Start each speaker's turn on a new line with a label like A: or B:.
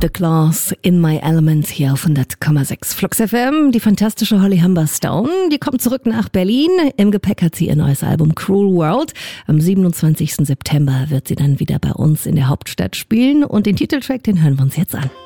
A: The Claws in My Elements hier auf 100,6 Flux FM. Die fantastische Holly Humberstone, die kommt zurück nach Berlin. Im Gepäck hat sie ihr neues Album Cruel World. Am 27. September wird sie dann wieder bei uns in der Hauptstadt spielen und den Titeltrack, den hören wir uns jetzt an.